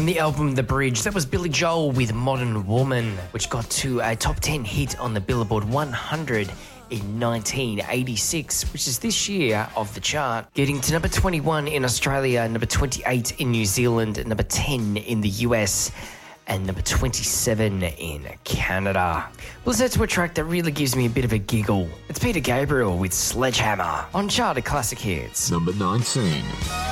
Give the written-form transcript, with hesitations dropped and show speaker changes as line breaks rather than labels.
From the album The Bridge, that was Billy Joel with Modern Woman, which got to a top 10 hit on the Billboard 100 in 1986, which is this year of the chart, getting to number 21 in Australia, number 28 in New Zealand, number 10 in the US, and number 27 in Canada. Let's head to a track that really gives me a bit of a giggle. It's Peter Gabriel with Sledgehammer on Charted Classic Hits.
Number 19.